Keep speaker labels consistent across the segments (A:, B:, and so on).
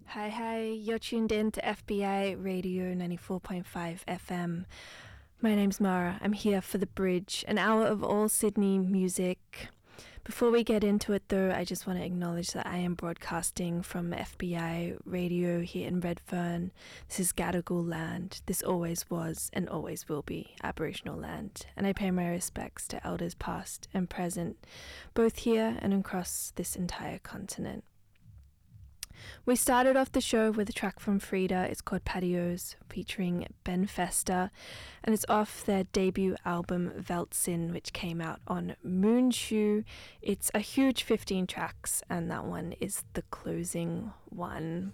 A: Hi, you're tuned in to FBI Radio 94.5 FM. My name's Mara. I'm here for The Bridge, an hour of all Sydney music. Before we get into it though, I just want to acknowledge that I am broadcasting from FBI Radio here in Redfern. This is Gadigal land. This always was and always will be Aboriginal land. And I pay my respects to elders past and present, both here and across this entire continent. We started off the show with a track from Frida. It's called Patios, featuring Ben Fester, and it's off their debut album Veltzin, which came out on Moonshoe. It's a huge 15 tracks, and that one is the closing one.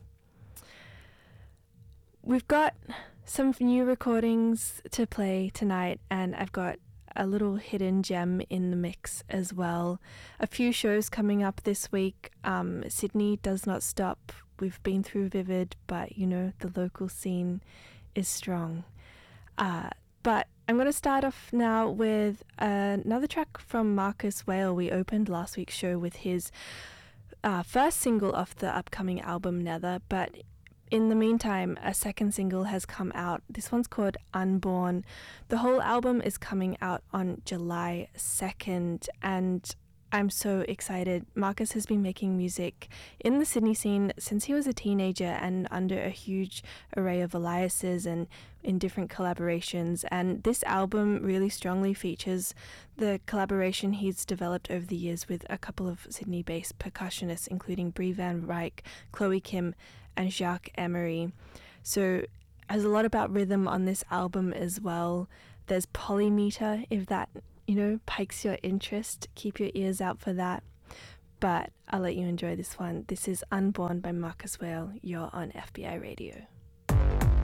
A: We've got some new recordings to play tonight, and I've got a little hidden gem in the mix as well. A few shows coming up this week. Sydney does not stop. We've been through Vivid, but you know, the local scene is strong. But I'm going to start off now with another track from Marcus Whale. We opened last week's show with his first single off the upcoming album Nether, but in the meantime, a second single has come out. This one's called Unborn. The whole album is coming out on July 2nd, and I'm so excited. Marcus has been making music in the Sydney scene since he was a teenager and under a huge array of aliases and in different collaborations. And this album really strongly features the collaboration he's developed over the years with a couple of Sydney-based percussionists, including Brie Van Ryk, Chloe Kim, and Jacques Emery. So there's a lot about rhythm on this album as well. There's polymeter, if that, piques your interest. Keep your ears out for that. But I'll let you enjoy this one. This is Unborn by Marcus Whale. You're on FBI Radio.